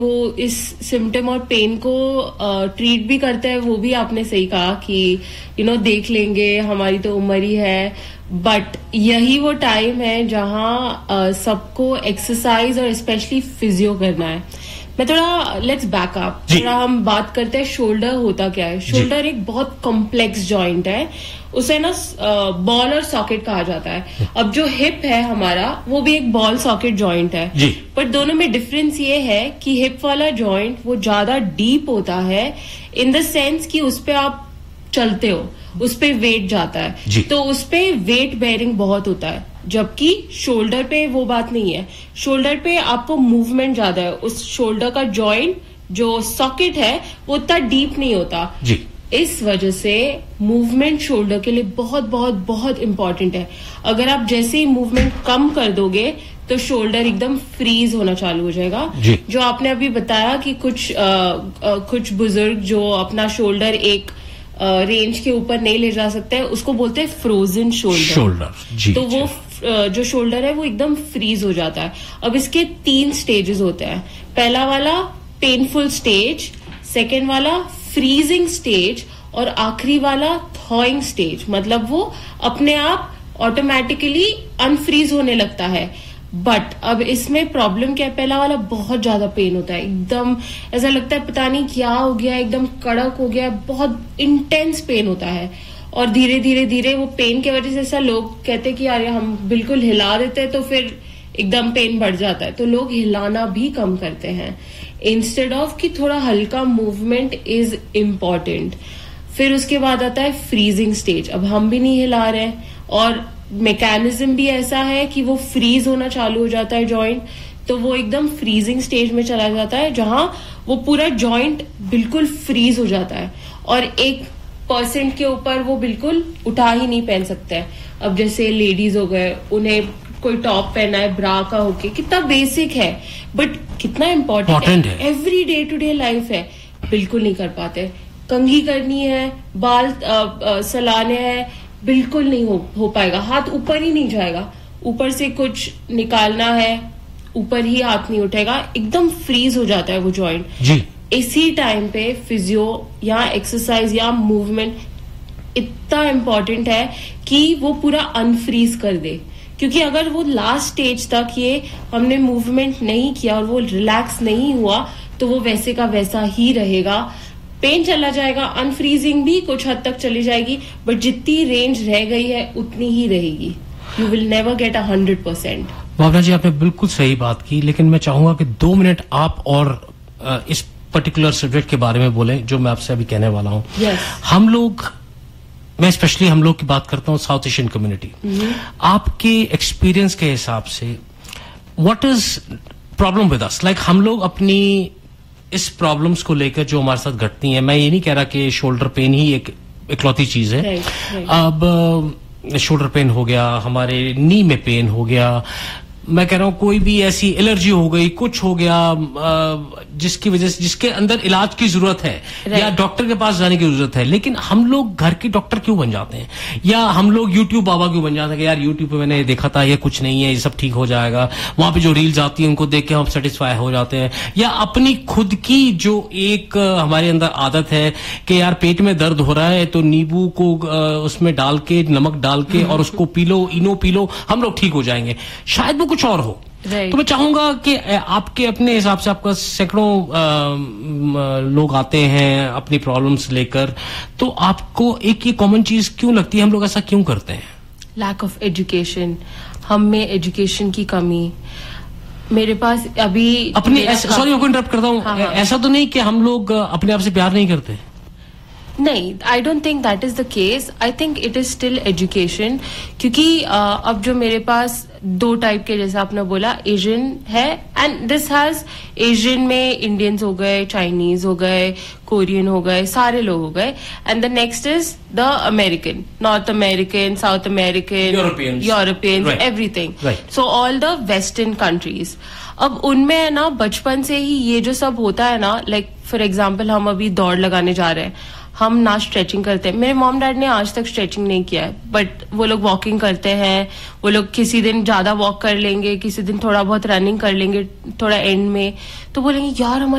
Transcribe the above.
वो इस सिम्टम और पेन को ट्रीट भी करते हैं, वो भी आपने सही कहा कि देख लेंगे, हमारी तो उम्र ही है। बट यही वो टाइम है जहां सबको एक्सरसाइज और स्पेशली फिजियो करना है। मैं थोड़ा लेट्स बैक अप, थोड़ा हम बात करते हैं शोल्डर होता क्या है। शोल्डर एक बहुत कॉम्प्लेक्स जॉइंट है, उसे ना बॉल और सॉकेट कहा जाता है। अब जो हिप है हमारा, वो भी एक बॉल सॉकेट जॉइंट है, पर दोनों में डिफरेंस ये है कि हिप वाला जॉइंट वो ज्यादा डीप होता है इन द सेंस कि उस पे आप चलते हो, उस पे वेट जाता है, तो उस पे वेट बेयरिंग बहुत होता है। जबकि शोल्डर पे वो बात नहीं है, शोल्डर पे आपको मूवमेंट ज्यादा है, उस शोल्डर का जॉइंट जो सॉकेट है वो उतना डीप नहीं होता जी। इस वजह से मूवमेंट शोल्डर के लिए बहुत बहुत बहुत इंपॉर्टेंट है। अगर आप जैसे ही मूवमेंट कम कर दोगे तो शोल्डर एकदम फ्रीज होना चालू हो जाएगा। जो आपने अभी बताया कि कुछ बुजुर्ग जो अपना शोल्डर एक रेंज के ऊपर नहीं ले जा सकते हैं, उसको बोलते हैं फ्रोजन शोल्डर। तो वो जो शोल्डर है वो एकदम फ्रीज हो जाता है। अब इसके 3 स्टेजेस होते हैं। पहला वाला पेनफुल स्टेज, सेकेंड वाला फ्रीजिंग स्टेज और आखिरी वाला थॉइंग स्टेज। मतलब वो अपने आप ऑटोमेटिकली अनफ्रीज होने लगता है। बट अब इसमें प्रॉब्लम क्या है, पहला वाला बहुत ज्यादा पेन होता है, एकदम ऐसा लगता है पता नहीं क्या हो गया, एकदम कड़क हो गया, बहुत इंटेंस पेन होता है। और धीरे धीरे धीरे वो पेन की वजह से ऐसा लोग कहते हैं कि यार हम बिल्कुल हिला देते हैं तो फिर एकदम पेन बढ़ जाता है, तो लोग हिलाना भी कम करते हैं इंस्टेड ऑफ कि थोड़ा हल्का मूवमेंट इज इम्पॉर्टेंट। फिर उसके बाद आता है फ्रीजिंग स्टेज। अब हम भी नहीं हिला रहे हैं और मैकेनिज्म भी ऐसा है कि वो फ्रीज होना चालू हो जाता है जॉइंट, तो वो एकदम फ्रीजिंग स्टेज में चला जाता है जहां वो पूरा जॉइंट बिल्कुल फ्रीज हो जाता है और 1% के ऊपर वो बिल्कुल उठा ही नहीं पहन सकते हैं। अब जैसे लेडीज हो गए, उन्हें कोई टॉप पहना है ब्रा का होके, कितना बेसिक है बट कितना इम्पोर्टेंट है, every day to day life है, बिल्कुल नहीं कर पाते। कंघी करनी है, बाल सलाने हैं, बिल्कुल नहीं हो पाएगा, हाथ ऊपर ही नहीं जाएगा, ऊपर से कुछ निकालना है ऊपर ही हाथ नहीं उठेगा, एकदम फ्रीज हो जाता है वो जॉइंट जी। इसी टाइम पे फिजियो या एक्सरसाइज या मूवमेंट इतना इम्पोर्टेंट है कि वो पूरा अनफ्रीज कर दे, क्योंकि अगर वो लास्ट स्टेज तक ये हमने मूवमेंट नहीं किया और वो रिलैक्स नहीं हुआ तो वो वैसे का वैसा ही रहेगा, पेन चला जाएगा, अनफ्रीजिंग भी कुछ हद तक चली जाएगी, बट जितनी रेंज रह गई है उतनी ही रहेगी। You will never get 100%। भावना जी, आपने बिल्कुल सही बात की, लेकिन मैं चाहूंगा कि 2 मिनट आप और इस पर्टिकुलर सब्जेक्ट के बारे में बोलें जो मैं आपसे अभी कहने वाला हूं। हम लोग, मैं स्पेशली हम लोग की बात करता हूं, साउथ एशियन कम्युनिटी, आपके एक्सपीरियंस के हिसाब से what is problem with us? Like हम लोग अपनी इस प्रॉब्लम्स को लेकर जो हमारे साथ घटती हैं, मैं ये नहीं कह रहा कि शोल्डर पेन ही एक इकलौती चीज है, अब शोल्डर पेन हो गया, हमारे नी में पेन हो गया, मैं कह रहा हूं कोई भी ऐसी एलर्जी हो गई, कुछ हो गया जिसकी वजह से, जिसके अंदर इलाज की जरूरत है या डॉक्टर के पास जाने की जरूरत है, लेकिन हम लोग घर के डॉक्टर क्यों बन जाते हैं, या हम लोग यूट्यूब बाबा क्यों बन जाते हैं कि यार यूट्यूब पे मैंने देखा था ये कुछ नहीं है, ये सब ठीक हो जाएगा, वहां पे जो रील्स आती है उनको देख के हम सेटिस्फाई हो जाते हैं, या अपनी खुद की जो एक हमारे अंदर आदत है कि यार पेट में दर्द हो रहा है तो नींबू को उसमें डाल के, नमक डाल के और उसको पी लो, इनो पी लो, हम लोग ठीक हो जाएंगे, शायद वो कुछ और हो। तो मैं चाहूंगा कि आपके अपने हिसाब से, आपका सैकड़ों लोग आते हैं अपनी प्रॉब्लम्स लेकर, तो आपको एक ये कॉमन चीज क्यों लगती है, हम लोग ऐसा क्यों करते हैं? लैक ऑफ एजुकेशन, हम में एजुकेशन की कमी। मेरे पास अभी अपने, सॉरी मैं इंटरप्ट करता हूँ, ऐसा तो नहीं कि हम लोग अपने आप से प्यार नहीं करते? नहीं, I don't think that is the case, I think it is still education. क्योंकि अब जो मेरे पास 2 टाइप के, जैसे आपने बोला, एशियन है, एंड दिस हैज एशियन में इंडियंस हो गए, चाइनीज हो गए, कोरियन हो गए, सारे लोग हो गए, and the next is the American, north American, south American, Europeans, everything, so all the western countries. अब उनमें है ना बचपन से ही ये जो सब होता है ना, लाइक फॉर एग्जाम्पल हम अभी दौड़ लगाने जा रहे हैं, हम ना स्ट्रेचिंग करते हैं, मेरे मॉम डैड ने आज तक स्ट्रेचिंग नहीं किया है, बट वो लोग वॉकिंग करते हैं, वो लोग किसी दिन ज्यादा वॉक कर लेंगे, किसी दिन थोड़ा बहुत रनिंग कर लेंगे थोड़ा एंड में, तो बोलेंगे यार हमारे